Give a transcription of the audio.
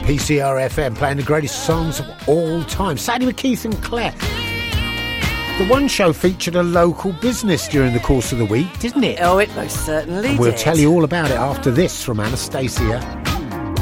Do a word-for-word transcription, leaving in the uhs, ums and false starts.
P C R F M, playing the greatest songs of all time. Sadly with Keith and Claire. The One Show featured a local business during the course of the week, didn't it? Oh, it most certainly and we'll did. tell you all about it after this from Anastacia.